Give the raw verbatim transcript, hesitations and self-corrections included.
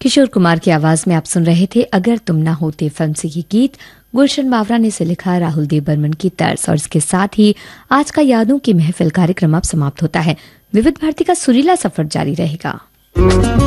किशोर कुमार की आवाज में आप सुन रहे थे अगर तुम ना होते फिल्म से ये गीत। गुलशन बावरा ने इसे लिखा, राहुल देव बर्मन की तर्ज। और इसके साथ ही आज का यादों की महफिल कार्यक्रम अब समाप्त होता है। विविध भारती का सुरीला सफर जारी रहेगा।